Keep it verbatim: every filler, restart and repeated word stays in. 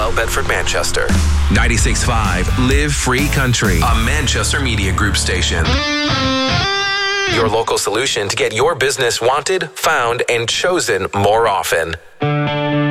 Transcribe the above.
Bell Bedford, Manchester. ninety-six point five Live Free Country, A Manchester Media Group station. Your local solution to get your business wanted, found, and chosen more often.